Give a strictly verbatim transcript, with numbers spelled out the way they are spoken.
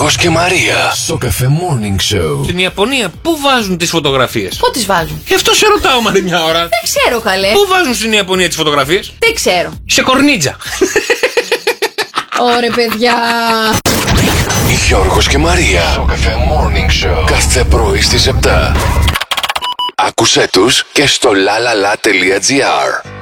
Γιώργος και Μαρία στο Cafe Morning Show. Στην Ιαπωνία πού βάζουν τις φωτογραφίες? Πού τις βάζουν? Γι' αυτό σε ρωτάω, Μαρία, μια ώρα. Δεν ξέρω, καλέ. Πού βάζουν στην Ιαπωνία τις φωτογραφίες? Δεν ξέρω. Σε κορνίτσα. Ωρε, παιδιά. Γιώργος και Μαρία στο Cafe Morning Show. Κάθε πρωί στις επτά. Άκουσέ τους και στο lalala.gr.